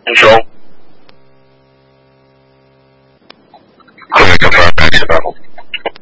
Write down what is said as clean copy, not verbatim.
你说，后面就不要担心了。